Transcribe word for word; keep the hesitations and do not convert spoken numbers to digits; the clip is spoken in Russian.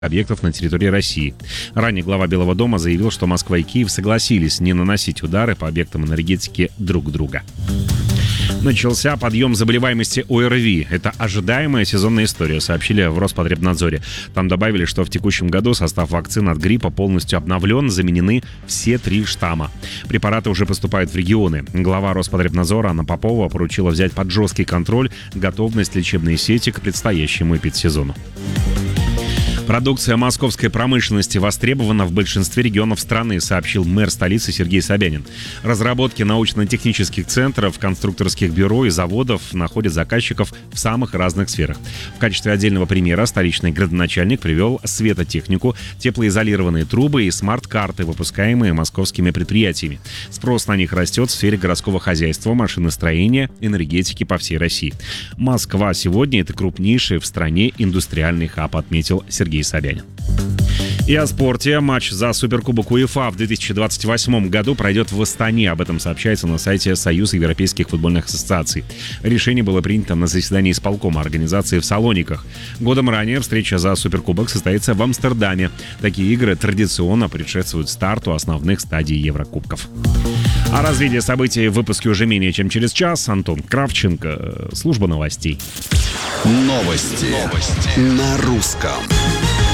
объектов на территории России. Ранее глава Белого дома заявил, что Москва и Киев согласились не наносить удары по объектам энергетики друг друга. Начался подъем заболеваемости ОРВИ. Это ожидаемая сезонная история, сообщили в Роспотребнадзоре. Там добавили, что в текущем году состав вакцин от гриппа полностью обновлен, заменены все три штамма. Препараты уже поступают в регионы. Глава Роспотребнадзора Анна Попова поручила взять под жесткий контроль готовность лечебной сети к предстоящему эпидсезону. Продукция московской промышленности востребована в большинстве регионов страны, сообщил мэр столицы Сергей Собянин. Разработки научно-технических центров, конструкторских бюро и заводов находят заказчиков в самых разных сферах. В качестве отдельного примера столичный градоначальник привел светотехнику, теплоизолированные трубы и смарт-карты, выпускаемые московскими предприятиями. Спрос на них растет в сфере городского хозяйства, машиностроения, энергетики по всей России. Москва сегодня — это крупнейший в стране индустриальный хаб, отметил Сергей Собянин. И о спорте. Матч за Суперкубок УЕФА в две тысячи двадцать восьмом году пройдет в Астане. Об этом сообщается на сайте Союза европейских футбольных ассоциаций. Решение было принято на заседании исполкома организации в Салониках. Годом ранее встреча за Суперкубок состоится в Амстердаме. Такие игры традиционно предшествуют старту основных стадий Еврокубков. О развитии событий в выпуске уже менее чем через час. Антон Кравченко, служба новостей. Новости, Новости. На русском.